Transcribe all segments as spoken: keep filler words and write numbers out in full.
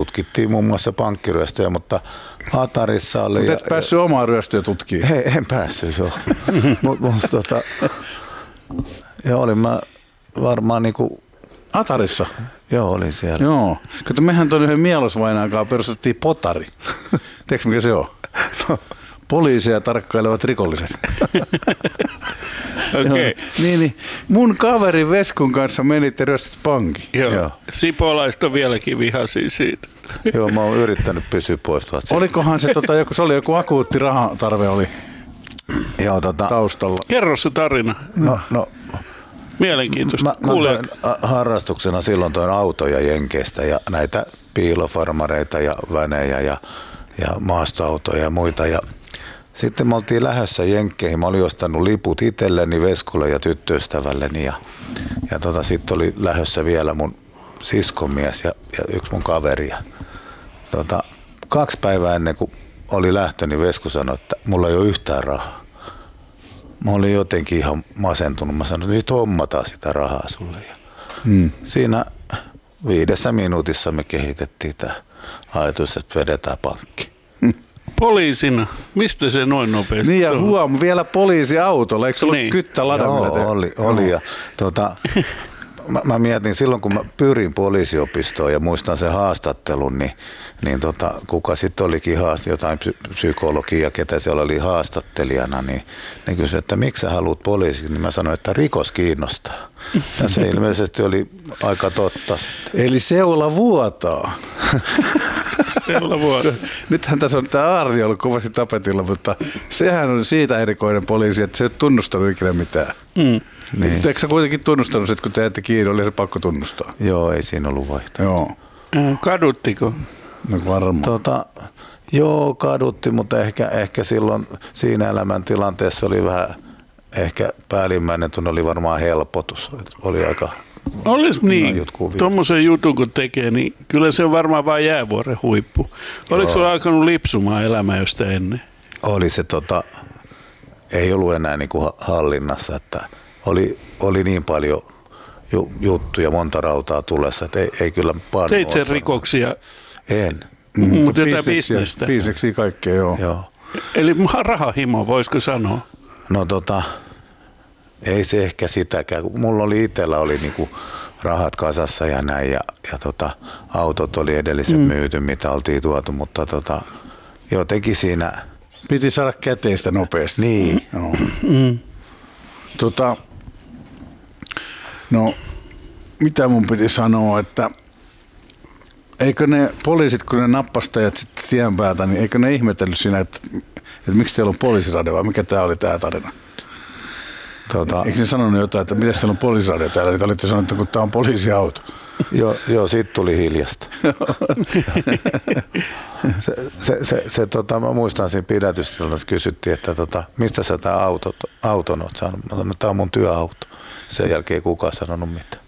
tutkittiin muun muassa pankkiryöstöjä, mutta Atarissa oli... Mutta et päässyt omaa ryöstöä tutkimaan? Hei, en päässyt, joo. Mutta mut, tota, joo, olin mä varmaan niinku... Atarissa? Joo, olin siellä. Joo. Kato, mehän tuon yhden Mielosvainaakaan perustettiin Potari. Tiedätkö mikä se on? No. Poliisia tarkkailevat rikolliset. Okei. Okay. Niin, niin. Mun kaveri Veskun kanssa menitte ryöstit pankin. Joo. Joo. Sipolaiset on vieläkin vihaisia siitä. Joo, mä oon yrittänyt pysyä pois tuolta. Olikohan se, tota, joku, se oli joku akuutti rahatarve oli Joo, tota, taustalla. Kerro se tarina. No, no, mielenkiintoista. Mä, mä toin harrastuksena silloin toin autoja Jenkeistä ja näitä piilofarmareita ja vänejä ja, ja maastoautoja ja muita. Ja sitten me oltiin lähdössä Jenkkeihin. Mä olin ostanut liput itselleni, Veskulle ja tyttöystävälleni. Ja, ja tota, sitten oli lähdössä vielä mun siskomies ja, ja yksi mun kaveri. Ja, tota, kaksi päivää ennen kuin oli lähtö, niin Vesku sanoi, että mulla ei ole yhtään rahaa. Mä olin jotenkin ihan masentunut. Mä sanoin, että sitten hommataan sitä rahaa sulle. Ja hmm. Siinä viidessä minuutissa me kehitettiin tämä ajatus, että vedetään pankki. Hmm. Poliisina? Mistä se noin nopeasti? Niin ja huom, vielä poliisiautolla. Eikö se ollut niin. Kyttä ladamilla? Joo, oli. oli. Ja, tuota, mä, mä mietin silloin, kun mä pyrin poliisiopistoon ja muistan sen haastattelun, niin, niin tota, kuka sitten olikin haast, jotain psykologia, ketä siellä oli haastattelijana, niin ne kysyi, että miksi sä haluat poliisiksi, niin mä sanoin, että rikos kiinnostaa. Ja se ilmeisesti oli aika totta sitten. Eli seula vuotaa. Seula vuotaa. Nythän tässä on tämä Aarni ollut kovasti tapetilla, mutta sehän on siitä erikoinen poliisi, että se ei ole tunnustanut ikinä mitään. Mm. Niin. Eikö sä kuitenkin tunnustanut, että kun te ette kiinni, oli se pakko tunnustaa? Joo, ei siinä ollut vaihtoehtoa. Joo. Kaduttiko? No varmaan. Tota, joo, kadutti, mutta ehkä, ehkä silloin siinä elämäntilanteessa oli vähän, ehkä päällimmäinen tunne oli varmaan helpotus. Oli aika... Olisi niin, tuommoisen jutun kun tekee, niin kyllä se on varmaan vain jäävuoren huippu. Oliko sulla alkanut lipsumaan elämää josta ennen? Oli se, tota, ei ollut enää niin kuin hallinnassa, että oli, oli niin paljon ju, juttuja, monta rautaa tulessa, että ei, ei kyllä paljon. Teit sen rikoksia? En. Mm, mm, mutta jotain bisnestä? Bisneksiä kaikkea, joo. joo. Eli rahahimo, voisiko sanoa? No tota... Ei se ehkä sitäkään. Mulla oli itsellä oli niinku rahat kasassa ja näin ja, ja tota, autot oli edellisen mm. myyty, mitä oltiin tuotu, mutta tota, jotenkin siinä... Piti saada käteistä nopeasti. Niin. No, mm. tota, no mitä mun piti sanoa, että eikö ne poliisit, kun ne nappastajat sitten tien päältä, niin eikö ne ihmetellyt siinä, että, että miksi teillä on poliisiradio vai mikä tää oli tää tarina? Tuota, eikö ne sanonut jotain, että miten siellä on poliisiradio täällä? Niin olitte sanoneet, että kun tämä on poliisiauto. Joo, joo, siitä tuli hiljasta. se, se, se, se, tota, mä muistan siinä pidätystilassa, kysyttiin, että tota, mistä sä tämä auto, auton oot saanut? Mä sanoin, että tämä on mun työauto. Sen jälkeen ei kukaan sanonut mitään.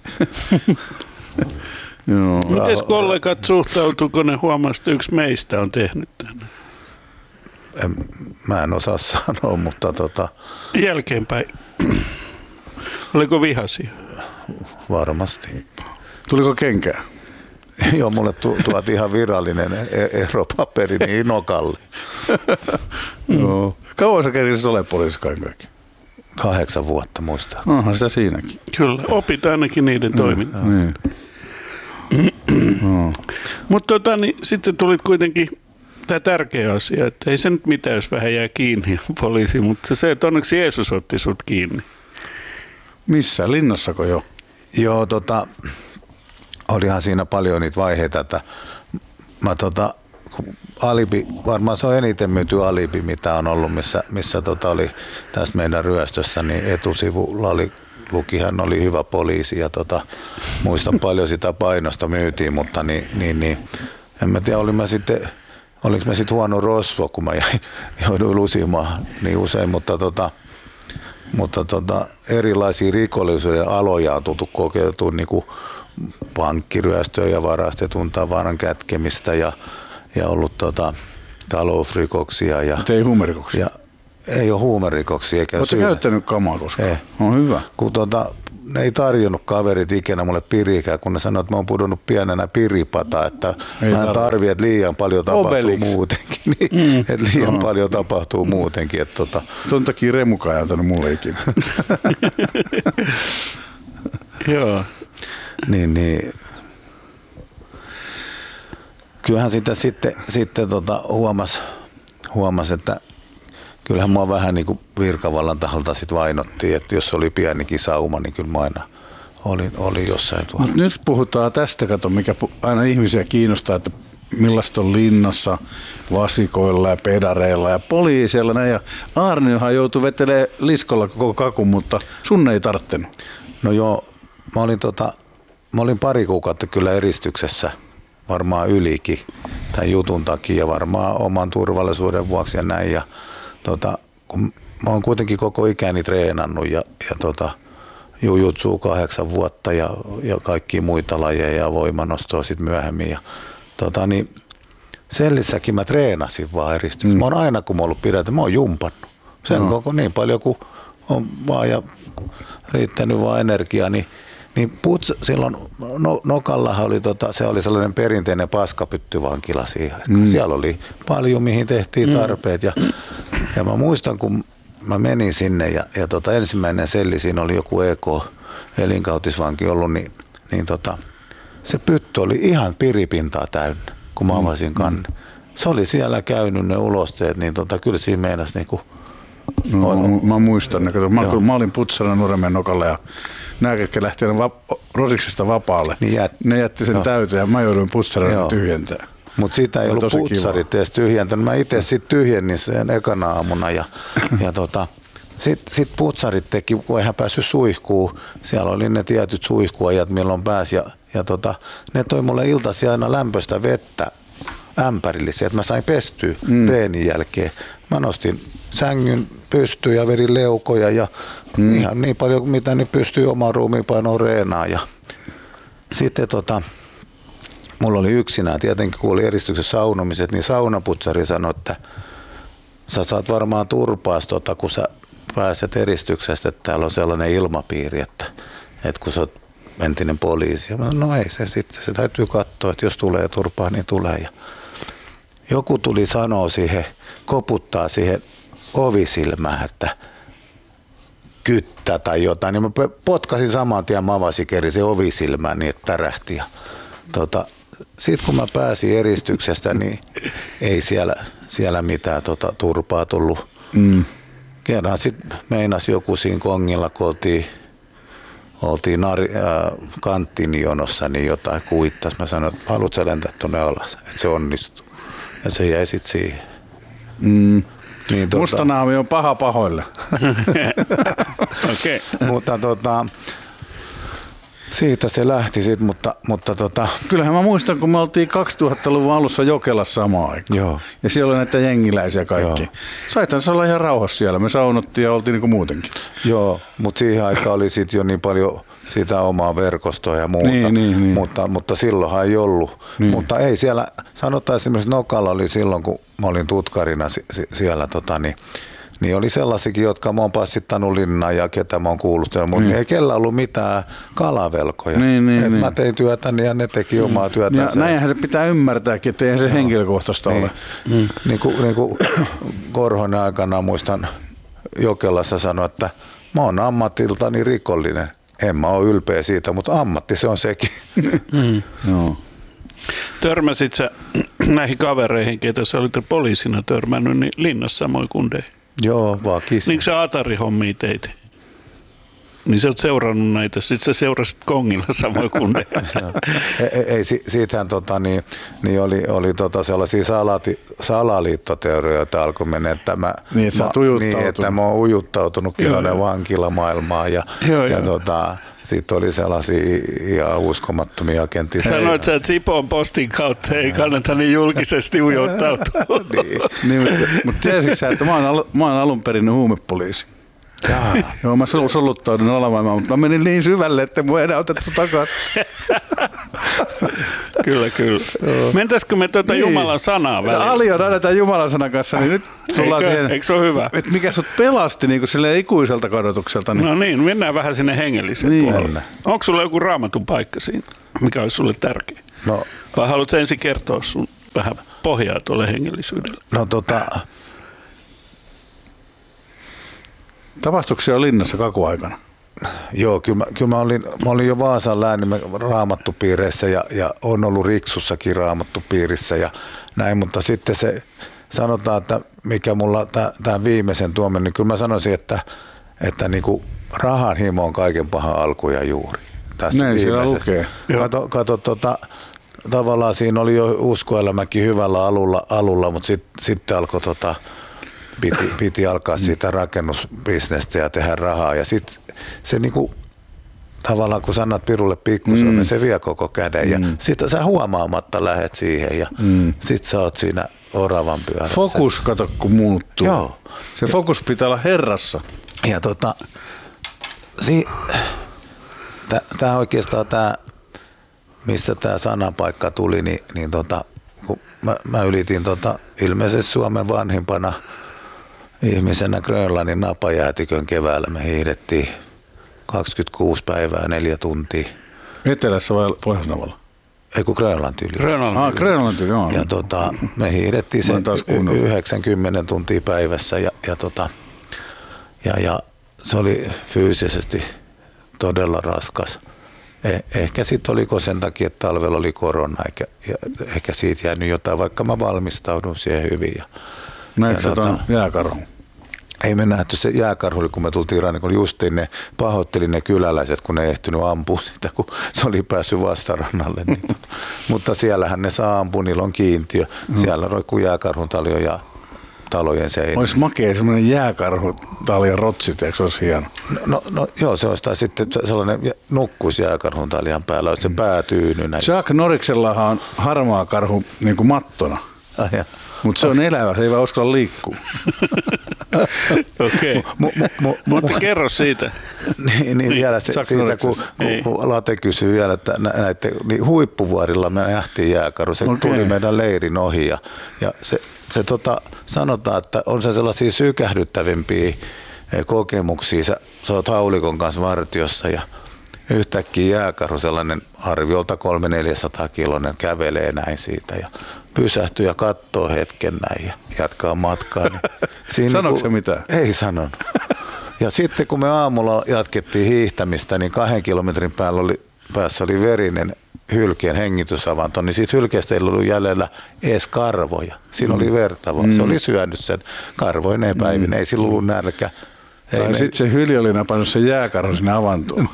Mites kollegat suhtautuuko ne huomasi, että yksi meistä on tehnyt tänne? En, mä en osaa sanoa, mutta tota... Jälkeenpäin. Oliko vihaisia? Varmasti. Tuliko kenkää? Joo, mulle tu- tuotiin ihan virallinen eropaperi niin Inokalle. Joo. Kauan sä kerkisit ole poliisi kaikki? Kahdeksan vuotta muistaa. Onhan sitä siinäkin. Kyllä, opit ainakin niiden toimintaa. Niin. No. Mutta tota, niin, sitten tulit kuitenkin tämä tärkeä asia, että ei se nyt mitään, jos vähän jää kiinni poliisi, mutta se, että onneksi Jeesus otti sut kiinni. Missä? Linnassako jo? Joo, tota, olihan siinä paljon niitä vaiheita, että mä tota, alibi, varmaan se on eniten myyty alibi, mitä on ollut, missä, missä tota oli tässä meidän ryöstössä, niin etusivulla oli, lukihan oli hyvä poliisi ja tota, muistan paljon sitä painosta myytiin, mutta niin, niin, niin en mä tiedä, olin mä sitten, oliko mä sitten huono rosvo, kun mä jouduin lusimaan niin usein, mutta tota, Mutta tota, erilaisia rikollisuuden aloja on tultu kokeiltu, niin kuin pankkiryöstöä ja varastetun tavaran kätkemistä ja, ja ollut tota, talousrikoksia. Ja, mutta ei huumerikoksia? ei ole huumerikoksia eikä Oletko syytä. käyttänyt kamaa koskaan? Ei. On hyvä. Kun tota, ne ei tarjonnut kaverit ikinä mulle pirikään, kun ne sanoivat, että mä oon pudonnut pienenä piripata, että ei mä en tarvi, että liian paljon tapahtuu Obelix. muutenkin. Niin, mm. Että liian no. paljon tapahtuu muutenkin. Että tota. Ton takia Remukaan ei antanut mulle ikinä. Joo. Niin, niin. Kyllähän sitä sitten, sitten tota huomasi, huomas, että kyllähän mua vähän niin kuin virkavallan taholta sit vainottiin, että jos oli pienikin sauma, niin kyllä mä aina olin, olin jossain tuolla. Mut nyt puhutaan tästä, kato, mikä aina ihmisiä kiinnostaa, että millaista on linnassa vasikoilla ja pedareilla ja poliisilla. Näin. Ja Aarniohan joutui vetelemään liskolla koko kakun, mutta sun ei tarttenut. No joo, mä olin, tota, mä olin pari kuukautta kyllä eristyksessä, varmaan ylikin tämän jutun takia ja varmaan oman turvallisuuden vuoksi ja näin. Ja, tota, kun mä oon kuitenkin koko ikäni treenannut ja, ja tota, jujutsu kahdeksan vuotta ja, ja kaikki muita lajeja ja voimanostoa sitten myöhemmin. Ja, tota, niin sellissäkin mä treenasin vaan eristyksessä. Mm. Mä oon aina kun mä oon ollut pidätä, mä oon jumpannut. Sen no. koko niin paljon kuin on vaan ja riittänyt vaan energiaa, niin Niin puts, silloin no, Nokallahan oli, tota, se oli sellainen perinteinen paskapyttyvankila siihen aikaan. Mm. Siellä oli paljon, mihin tehtiin tarpeet. Ja, ja mä muistan, kun mä menin sinne ja, ja tota, ensimmäinen selli, siinä oli joku E K-elinkautisvanki ollut, niin, niin tota, se pytty oli ihan piripintaa täynnä, kun mä avasin kannen. Se oli siellä käynyt ne ulosteet, niin tota, kyllä siinä meinasi niinku... No, mä, mä muistan, ne, mä, mä olin putsana Nuremen Nokalla ja nämä, ketkä lähtivät va- Rosiksesta vapaalle, niin jät, ne jätti sen täyteen ja mä jouduin putsarana tyhjentämään. Mutta siitä ei ollut putsarit edes tyhjentänyt. Mä itse sitten tyhjennin sen ekana aamuna ja, ja tota, sitten sit putsarit teki, kun eihän päässyt suihkuun. Siellä oli ne tietyt suihkuajat, milloin pääsi ja, ja tota, ne toi mulle iltaisin aina lämpöistä vettä ämpärillisiä, että mä sain pestyä mm. reenin jälkeen. Mä nostin sängyn pystyyn ja vedin leukoja ja mm. ihan niin paljon, mitä nyt pystyy omaan ruumiinpainoon reenaan. Ja sitten tota, mulla oli yksinään, tietenkin kun oli eristyksessä saunomiset, niin saunaputsari sanoi, että sä saat varmaan turpaas, tota, kun sä pääset eristyksestä, että täällä on sellainen ilmapiiri, että, että kun sä oot entinen poliisi. Ja mä, no ei se sitten, se täytyy katsoa, että jos tulee turpaa, niin tulee. Ja joku tuli sanoa siihen, koputtaa siihen ovisilmään, että kyttä tai jotain, niin mä potkasin saman tien, mä avasin kerran se ovisilmään niin, että tärähti. Ja, tota, sitten kun mä pääsin eristyksestä, niin ei siellä, siellä mitään tota, turpaa tullut. Mm. Kerran sitten meinasi joku siinä kongilla, kun oltiin, oltiin nari, äh, kanttinjonossa, niin jotain kuittas. Mä sanoin, että haluatko sä lentää tuonne alas, että se onnistuu. Ja se jäi sitten siihen. Mm. Niin, tota, mustanaami on paha pahoille. Okay. Mutta tota, siitä se lähti sitten, mutta, mutta tota... Kyllähän mä muistan, kun me oltiin kaksituhattaluvun alussa Jokelassa samaan aikaan. Joo. Ja siellä oli näitä jengiläisiä kaikki. Saithan se olla ihan rauhassa siellä. Me saunottiin ja oltiin niin kuin muutenkin. Joo, mutta siihen aikaan oli sitten jo niin paljon sitä omaa verkostoa ja muuta, niin, niin, niin. Mutta, mutta silloinhan ei ollut. Niin. Mutta ei siellä, sanotaan esimerkiksi Nokalla oli silloin, kun mä olin tutkarina siellä, tota, niin, niin oli sellaisikin, jotka mä oon passittanut linnaan ja ketä mä oon kuullut, mutta niin. ei kellä ollut mitään kalavelkoja. Niin, niin, Et niin. mä tein työtäni ja ne teki mm. omaa työtään. Ja näinhän se pitää ymmärtääkin, että eihän se no. henkilökohtaista niin. ole. Mm. Niin kuin, niin kuin Korhonen aikana muistan Jokelassa sanoi, että mä oon ammatiltani rikollinen. En mä ole ylpeä siitä, mutta ammatti se on sekin. Mm. No. Törmäsit sä näihin kavereihin, ketä sä olit poliisina törmännyt, niin linnassa samoin kundeihin? Joo, vaan kisi. Niin sä Atari-hommia teit? Niin sä oot seurannut näitä, sit sä seurasit kongilla samoin kundeja. ei, ei, siitähän tota, niin, niin oli, oli tota sellaisia salati, salaliittoteorioita alkoi mennä, että mä, niin, että, mä, niin, että mä oon ujuttautunutkin tuonne vankilamaailmaan ja, joo, ja joo. Tota, sitten oli sellaisia ihan uskomattomia agentteja. Sanoit sä, että Sipon postin kautta ei kannata niin julkisesti ujuttautua. niin. niin, mutta, mutta tiesitkö sä, että mä oon, al, mä oon alun perin huumepoliisi? Joo, mä soluttaudun olemaan, mutta mä menin niin syvälle, että mua ei enää otettu takaisin. Kyllä, kyllä. Mentäisikö me tuota niin. Jumalan sanaa välillä? Ali on aina tämän Jumalan sanan kanssa, niin nyt tullaan Eikö, siihen, eikö se ole hyvä? Että mikä sut pelasti niin silleen ikuiselta kadotukselta. Niin. No niin, mennään vähän sinne hengelliseen niin. puolelle. Onko sulla joku raamatun paikka siinä, mikä olisi sulle tärkeä? No. Vai haluatko ensin kertoa sun vähän pohjaa tuolle hengellisyydelle? No tota... Tapahtuiko siellä linnassa kakuaikana? Joo, kyllä mä, kyllä mä, olin, mä olin jo Vaasan läänin raamattupiireissä ja, ja on ollut Riksussakin raamattupiirissä ja näin, mutta sitten se sanotaan, että mikä mulla tämä viimeisen tuomen, niin kyllä mä sanoisin, että, että niinku rahan himo on kaiken pahan alku ja juuri. Tässä näin siellä lukee. Kato, kato tota, tavallaan siinä oli jo uskoelämäkin hyvällä alulla, alulla mutta sitten sit alkoi tota, Piti, piti alkaa siitä rakennusbisnestä ja tehdä rahaa. Ja sitten se niinku, tavallaan kun sanat Pirulle pikkusen, mm. niin se vie koko käden. Ja mm. sitten sä huomaamatta lähet siihen ja mm. sitten sä oot siinä oravan pyörässä. Fokus, kato kun muuttuu. Joo. Se fokus pitää olla Herrassa. Ja tota, si, tämä oikeastaan tämä, mistä tämä sanapaikka tuli, niin, niin tota, kun mä, mä ylitin tota, ilmeisesti Suomen vanhimpana ihmisenä Grönlannin napajäätikön keväällä. Me hiihdettiin kaksikymmentäkuusi päivää, neljä tuntia. Etelässä vai Pohjoisnavalla? Ei kun Grönlanti yli. Grönlanti. Ah, Grönlanti, joo. Ja tota, me hiihdettiin sen yhdeksänkymmentä tuntia päivässä ja, ja, tota, ja, ja se oli fyysisesti todella raskas. Eh, ehkä sitten oliko sen takia, että talvella oli korona, eikä, ja ehkä siitä jäänyt jotain, vaikka mä valmistaudun siihen hyvin. Ja, näetkö sä tuon jääkarhu? Ei me nähty se jääkarhu, kun me tultiin rannikon, justiin ne pahoitteli ne kyläläiset, kun ne ei ehtinyt ampua sitä, kun se oli päässyt vastarannalle. Niin, tota. Mutta siellähän ne saa ampua, niillä on kiintiö. Siellä roikkuu jääkarhun taljo ja talojen seinä. Olisi makea semmoinen jääkarhu talja rotsit, eikö se olisi hieno? No, no, no joo, se olisi sitten sellainen nukkuisi jääkarhun taljan päällä, olisi se mm. päätyyny. Jack Norriksellahan on harmaa karhu niin kuin mattona. Ah, mutta se on elävä, se ei vaan uskalla liikkua. Okei, okay. mutta kerro siitä. niin, niin vielä se, siitä, kun, kun Late kysyy vielä, että näiden niin huippuvuorilla me nähtiin jääkarhu, se okay. tuli meidän leirin ohi ja, ja se, se tota, sanotaan, että on se sellaisia sykähdyttävimpiä kokemuksia. Sä, sä oot haulikon kanssa vartiossa ja yhtäkkiä jääkarhu, sellainen arviolta kolme neljäsataa kiloinen, kävelee näin siitä ja pysähtyy ja katsoo hetken näin ja jatkaa matkaa. Niin sanoiko se mitään? Ei sanonut. Ja sitten kun me aamulla jatkettiin hiihtämistä, niin kahden kilometrin päällä oli, päässä oli verinen hylkeen hengitysavanto, niin siitä hylkeestä ei ollut jäljellä edes karvoja. Siinä mm. oli verta vaan. Mm. Se oli syönyt sen karvoineen päivin, mm. ei sillä ollut nälkä. Tai sitten se hyli oli napannut sen jääkarhun sinne avantoon.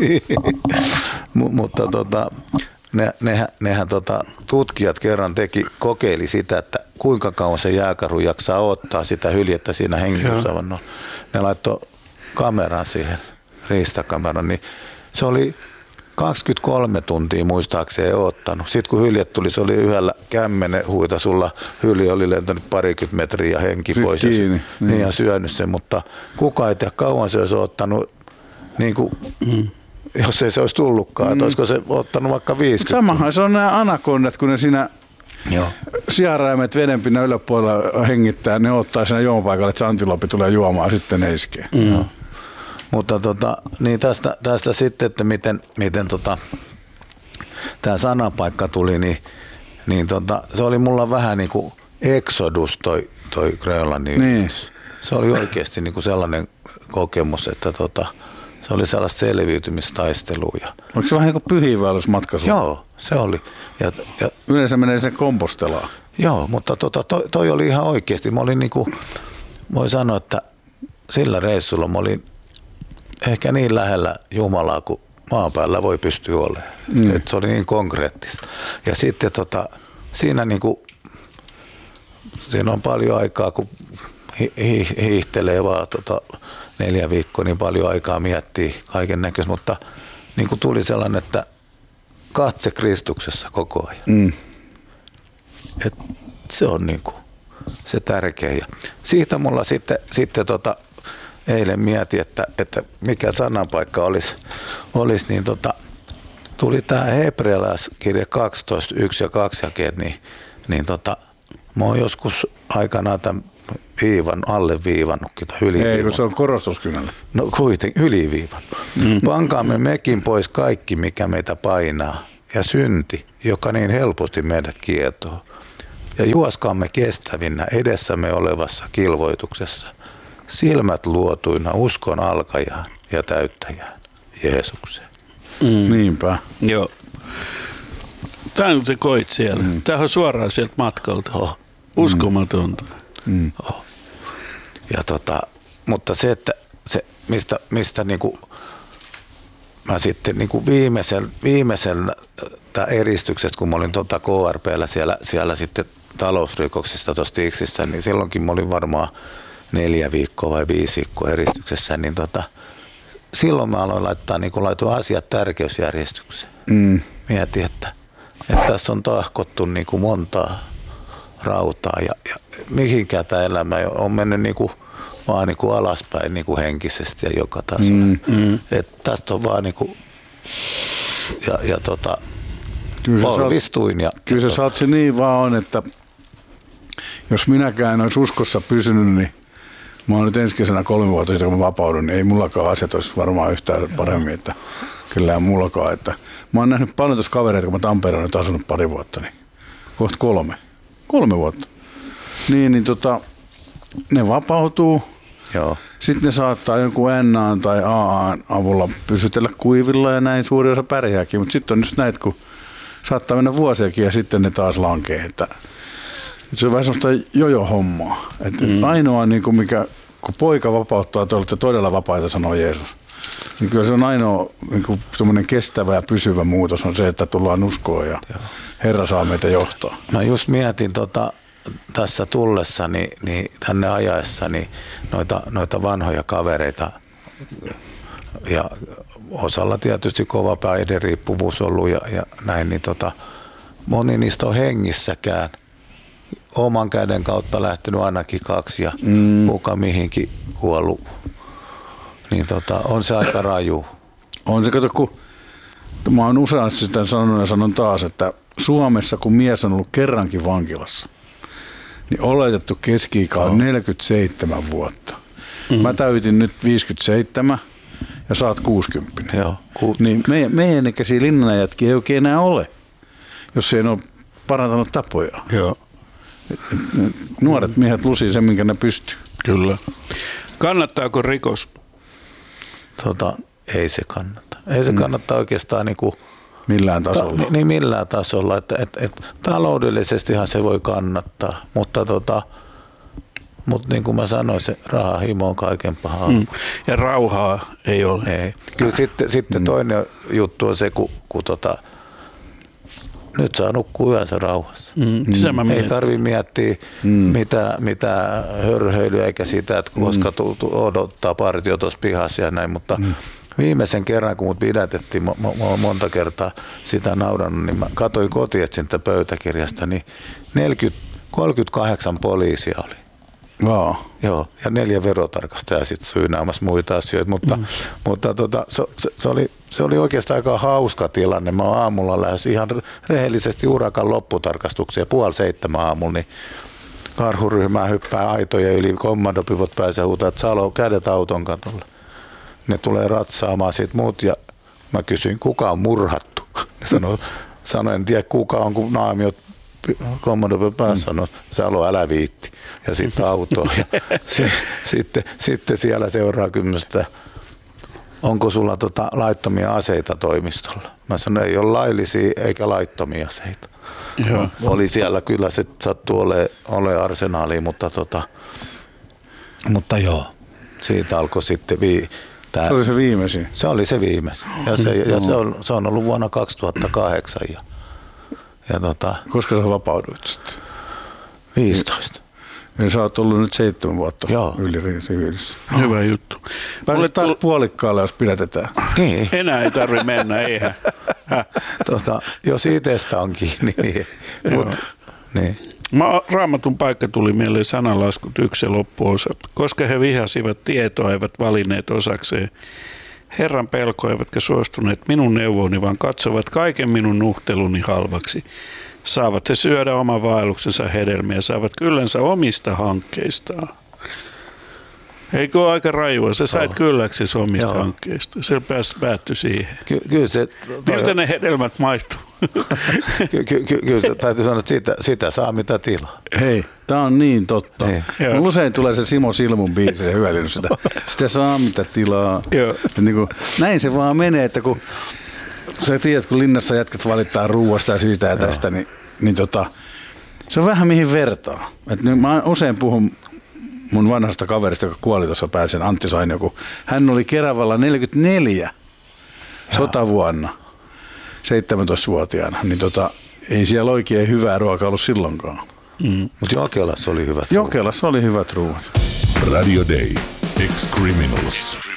M- mutta tota, ne, nehän, nehän tota, tutkijat kerran teki, kokeili sitä, että kuinka kauan se jääkarhu jaksaa ottaa sitä hyljettä siinä hengitysavannolla. Ne laittoi kameran siihen, riistakameran, niin se oli kaksikymmentäkolme tuntia muistaakseen ottanut. Sitten kun hyljet tuli, se oli yhdellä kämmenen huitasulla. Hylje oli lentänyt parikymmentä metriä ja henki Sitten pois kiinni, ja, niin. Niin ja syönyt sen, mutta kukaan ei tiedä kauan se olisi ottanut, niin kuin, mm. jos ei se olisi tullutkaan, mm. että olisiko se ottanut vaikka viisikymmentä. Samahan se on nämä anakondat, kun ne siinä sijaraimet vedenpinnan yläpuolella hengittää, ne ottaa siinä juomapaikalle, että se antilopi tulee juomaan ja sitten ne iskee. Mm. No. Mutta tota, niin tästä, tästä sitten, että miten, miten tota, tämä sanapaikka tuli, niin, niin tota, se oli mulla vähän niin kuin exodus toi, toi Grönlannin niin. yritys. Se oli oikeasti niin kuin sellainen kokemus, että tota, se oli sellaista selviytymistaistelua. Ja oliko se vähän niin kuin pyhiinvaellusmatka? Joo, se oli. Ja, ja, yleensä menee sen kompostelaan. Joo, mutta tota, toi, toi oli ihan oikeasti. Mä olin niin kuin, voi sanoa, että sillä reissulla mä olin ehkä niin lähellä Jumalaa kuin maan päällä voi pystyä olemaan. Mm. Et se oli niin konkreettista. Ja sitten tota, siinä, niinku, siinä on paljon aikaa, kun hi- hi- hiihtelee vaan tota, neljä viikkoa, niin paljon aikaa miettii kaiken näköistä, mutta niin kuin tuli sellainen, että katse Kristuksessa koko ajan. Mm. Et se on niin kuin se tärkeä. Ja siitä mulla sitten, sitten tota, eilen mietin, että, että mikä sananpaikka olisi, olisi niin tota, tuli tämä hebrealaiskirja kaksitoista, yksi ja kaksi jakeet, niin, niin tota, mä oon joskus aikanaan tämän viivan, alle viivannutkin tai yliviivannut. Ei, kun se on korostuskynällä. No kuitenkin yliviivannut. Mm. Pankaamme mekin pois kaikki, mikä meitä painaa, ja synti, joka niin helposti meidät kietoo. Ja juoskaamme kestävinnä edessämme olevassa kilvoituksessa, silmät luotuina uskon alkajaan ja täyttäjään, Jeesukseen. Mm. Niinpä. Joo. Tämä on se koit siellä. Mm. Tämä on suoraan sieltä matkalta. Oh. Uskomatonta. Mm. Oh. Ja tota, mutta se, että se, mistä, mistä niinku, mä sitten niinku viimeisellä, viimeisellä eristyksestä, kun mä olin tota K R P:llä siellä, siellä sitten talousrikoksista tuossa Tiksissä, niin silloinkin mä olin varmaan neljä viikkoa vai viisi viikkoa eristyksessä, niin tota, silloin mä aloin laittaa niin laitoin asiat tärkeysjärjestykseen. Mm. Mietin, että, että tässä on tahkottu niin kuin montaa rautaa ja, ja mihinkään tämä elämä on mennyt niin kuin, vaan niin kuin alaspäin niin kuin henkisesti ja joka tasolla. Mm. Mm. Että tästä on vaan niin kuin, ja, ja tota, polvistuin. Ja, kyllä ja se saat se niin vaan on, että jos minäkään en olisi uskossa pysynyt, niin mä oon nyt ensi kesänä kolme vuotta sitten, kun mä vapaudun, niin ei mullakaan asiat olisi varmaan yhtään paremmin, että kyllä mullakaan. Että mä oon nähnyt paljon tuossa kavereita, kun mä Tampereella nyt asunut pari vuotta, niin kohta kolme. Kolme vuotta. Niin, niin tota, ne vapautuu. Joo. Sitten ne saattaa jonkun N tai A A:n avulla pysytellä kuivilla ja näin suuri osa pärjääkin, mutta sitten on just näitä, kun saattaa mennä vuosiakin ja sitten ne taas lankee. Että se on vähän sellaista jojo-hommaa. Että mm. ainoa, niin kuin mikä, kun poika vapauttaa, te olette todella vapaita, sanoo Jeesus. Niin kyllä se on ainoa niin kuin kestävä ja pysyvä muutos on se, että tullaan uskoon ja Joo. Herra saa meitä johtaa. Mä just mietin tota, tässä tullessani, niin tänne ajaessani noita, noita vanhoja kavereita ja osalla tietysti kova päihderiippuvuus ollut ja, ja näin, niin tota, moni niistä on hengissäkään. Oman käden kautta lähtenyt ainakin kaksi ja mm. kuka mihinkin kuollut. Niin tota, on se aika raju. On se, kato, kun mä oon useasti sitä sanonut ja sanon taas, että Suomessa kun mies on ollut kerrankin vankilassa, niin oletettu keski-ikä on neljäkymmentäseitsemän vuotta. Mm. Mä täytin nyt viisikymmentäseitsemän ja sä oot kuusikymmentä. Joo, ku... Niin meidän, meidän ikäisiä linnanajatkin ei oikein enää ole, jos ei ole parantanut tapoja. Joo. Nuoret miehet lusii sen, minkä ne pystyy. Kyllä. Kannattaako rikos? Tota, ei se kannata. Ei se kannata mm. oikeastaan niinku, millään tasolla. Ta, niin millään tasolla. Että, et, et, taloudellisestihan se voi kannattaa, mutta tota, mut niin kuin mä sanoin, se rahahimo on kaiken pahaa. Mm. Ja rauhaa ei ole. Ei. Kyllä sitten, sitten mm. toinen juttu on se, kun, kun tota, nyt saa nukkua yönsä rauhassa. Mm. Ei tarvitse miettiä mm. mitä, mitä hörhöilyä eikä sitä, että koska mm. odottaa partio tuossa pihassa ja näin, mutta mm. viimeisen kerran, kun mut pidätettiin, mä, mä oon monta kertaa sitä naurannut, niin mä katsoin kotietsintä pöytäkirjasta, niin neljäkymmentä, kolmekymmentäkahdeksan poliisia oli. Wow. Joo, ja neljä verotarkastajaa sitten syynäämässä muita asioita, mutta, mm. mutta tota, se, se, oli, se oli oikeastaan aika hauska tilanne. Mä oon aamulla lähes ihan rehellisesti urakan lopputarkastuksia, puoli seitsemän aamulla, niin karhuryhmää hyppää aitoja yli, kommandopivot pääsee huutaa, että Salo, kädet auton katolle. Ne tulee ratsaamaan siitä muut ja mä kysyin, kuka on murhattu. Ne sanoi, sanoi en tiedä kuka on, kun naamiot kommandopivot päässä sanoi, Salo, älä viitti. Ja sitten autoon. Ja se, sitten, sitten siellä seuraa kymmenestä, onko sulla tota laittomia aseita toimistolla? Mä sanoin, ei ole laillisia eikä laittomia aseita. Joo. Oli siellä kyllä, se sattui ole, ole arsenaaliin, mutta, tota, mutta joo, siitä alkoi sitten vii, tää, se oli se viimeisin. Se oli se viimeisin. Ja se, ja se, on, se on ollut vuonna kaksituhattakahdeksan. Ja, ja tota, koska sä vapauduit sitten? viisitoista. Ja sä oot ollut nyt seitsemän vuotta Joo. yli siviilissä. Hyvä juttu. Pääset taas puolikkaalle, jos pidätetään. Niin. Enää ei tarvitse mennä, eihän. Tota, jos itsestä on kiinni, niin. Mut, niin. Ma- Raamatun paikka tuli mieleen sananlaskut yksi ja loppuosa. Koska he vihasivat tietoa, eivät valinneet osakseen Herran pelko, eivätkä suostuneet minun neuvoni, vaan katsovat kaiken minun nuhteluni halvaksi. Saavat he syödä oman vaelluksensa hedelmiä, saavat kyllänsä omista hankkeistaan. Eikö ole aika rajua? Sä sait oh. kylläksi omista Joo. hankkeista. Se päättyi siihen. Ky- kyllä se... Miltä ne hedelmät maistuu? Ky- ky- ky- kyllä täytyy sanoa, että sitä, sitä saa mitä tilaa. Hei, tää on niin totta. Mulla usein tulee se Simo Silmun biisi ja hyödynnys sitä. Sitä saa mitä tilaa. Niin kuin, näin se vaan menee, että kun sä tiedät, kun linnassa jätkät valittaa ruuasta ja siitä ja tästä, niin, niin tota, se on vähän mihin vertaa. Et niin, mä usein puhun mun vanhasta kaverista, joka kuoli tuossa pääsen, Antti Sainio, kun hän oli Keravalla neljäkymmentäneljä sotavuonna, seitsemäntoistavuotiaana, niin tota, ei siellä oikein hyvää ruokaa ollut silloinkaan. Mm. Mutta Jokelassa oli hyvät Jokelassa ruuat. oli hyvät ruuat. Radio Day. Ex-Criminals.